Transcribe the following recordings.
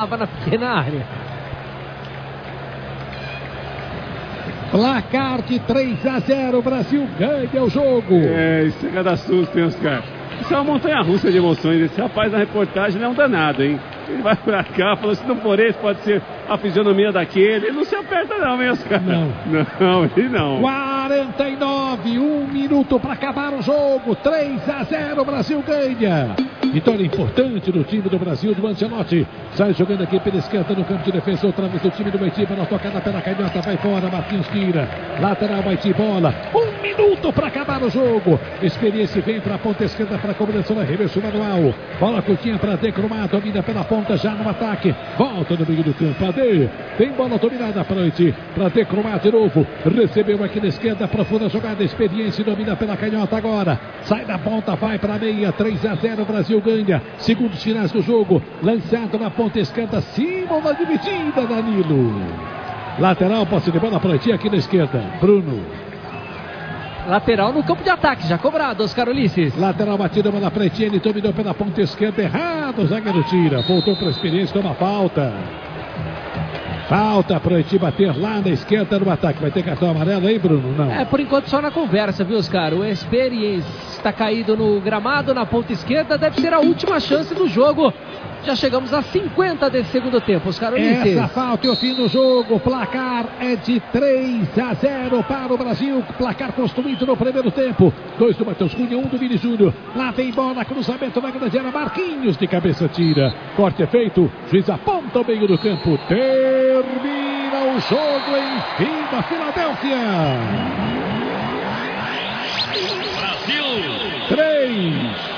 Estava na pequena área. Placar de 3-0, o Brasil ganha o jogo. Isso é cada susto, hein, Oscar? Isso é uma montanha-russa de emoções. Esse rapaz na reportagem não é um danado, hein? Ele vai pra cá, falou, se não for esse, pode ser a fisionomia daquele. Ele não se aperta não, hein, Oscar? Não, ele não. 49, 1 minuto para acabar o jogo. 3-0, o Brasil ganha. Vitória importante do time do Brasil, do Ancelotti. Sai jogando aqui pela esquerda no campo de defesa. Outra vez o time do Haiti para a tocada pela canhota. Vai fora, Marquinhos tira. Lateral, Haiti, bola. 1 minuto para acabar o jogo. Experiência vem para a ponta esquerda para a cobrança. Arremesso manual. Bola curtinha para Decromar. Domina pela ponta já no ataque. Volta no meio do campo. AD. Tem bola dominada para Haiti. Para Decromar de novo. Recebeu aqui na esquerda. Profunda jogada. Experiência domina pela canhota agora. Sai da ponta, vai para a meia. 3-0, Brasil ganha. Segundos finais do jogo. Lançado na ponta esquerda. Cima da dividida, Danilo. Lateral, posse de bola para Haiti aqui na esquerda. Bruno. Lateral no campo de ataque, já cobrado, Oscar Ulisses. Lateral batida, bola para Haiti. Ele dominou pela ponta esquerda. Errado, o zagueiro tira. Voltou para a experiência, toma falta. Falta para o Haiti bater lá na esquerda no ataque. Vai ter cartão amarelo aí, Bruno? Não. Por enquanto só na conversa, viu, Oscar? O Experience está caído no gramado, na ponta esquerda. Deve ser a última chance do jogo. Já chegamos a 50 desse segundo tempo, Oscar Ulisses. Essa falta e o fim do jogo. Placar é de 3-0 para o Brasil. Placar construído no primeiro tempo. 2 do Matheus Cunha, 1 do Vini Júnior. Lá vem bola, cruzamento na grande área. Marquinhos de cabeça tira. Corte é feito. Juiz aponta o meio do campo. Termina o jogo em fim da Filadélfia. Brasil 3.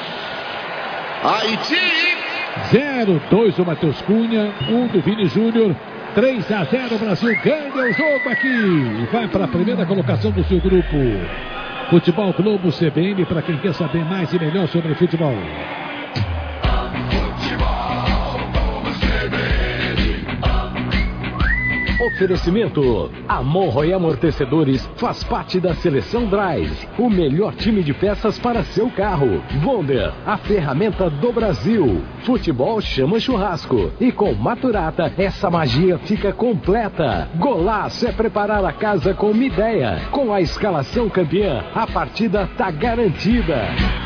Haiti 0-2 do Matheus Cunha, 1 do Vini Júnior. 3-0, o Brasil ganha o jogo aqui e vai para a primeira colocação do seu grupo. Futebol Globo CBN, para quem quer saber mais e melhor sobre futebol. Oferecimento: Amorro e Amortecedores faz parte da Seleção Drive, o melhor time de peças para seu carro. Wonder, a ferramenta do Brasil. Futebol chama churrasco e com Maturata essa magia fica completa. Golaço é preparar a casa com uma ideia. Com a escalação campeã, a partida tá garantida.